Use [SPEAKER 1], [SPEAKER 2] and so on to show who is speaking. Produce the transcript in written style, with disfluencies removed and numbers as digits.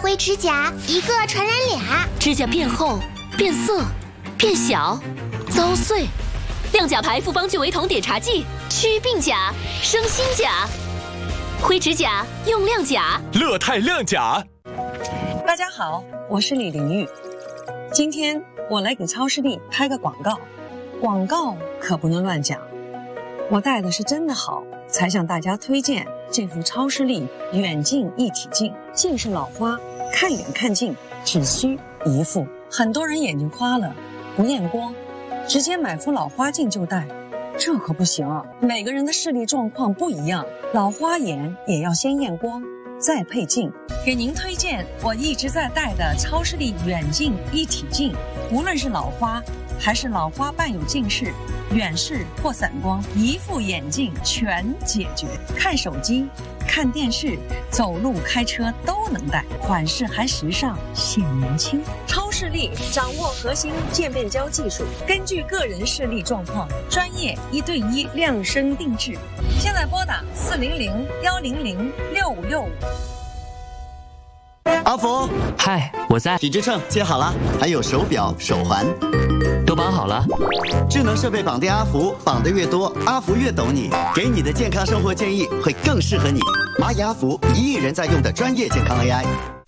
[SPEAKER 1] 灰指甲一个传染俩，
[SPEAKER 2] 指甲变厚、变色、变小、遭碎。亮甲牌复方聚维酮碘茶剂，祛病甲，生新甲。灰指甲用亮甲，
[SPEAKER 3] 乐泰亮甲。
[SPEAKER 4] 大家好，我是李玲玉。今天我来给超视力拍个广告，广告可不能乱讲。我戴的是真的好，才向大家推荐这副超视力远近一体镜。近视老花，看远看近只需一副。很多人眼睛花了，不验光，直接买副老花镜就戴，这可不行啊！每个人的视力状况不一样，老花眼也要先验光，再配镜。给您推荐我一直在戴的超视力远近一体镜，无论是老花还是老花伴有近视、远视或散光，一副眼镜全解决。看手机、看电视、走路、开车都能戴，款式还时尚，显年轻。超视力掌握核心渐变焦技术，根据个人视力状况，专业1对1量身定制。现在拨打400-100-6565。
[SPEAKER 5] 阿福，
[SPEAKER 6] 嗨，我在。
[SPEAKER 5] 体脂秤接好了，还有手表、手环，
[SPEAKER 6] 都绑好了。
[SPEAKER 5] 智能设备绑定阿福，绑得越多，阿福越懂你，给你的健康生活建议会更适合你。蚂蚁阿福，1亿人在用的专业健康 AI。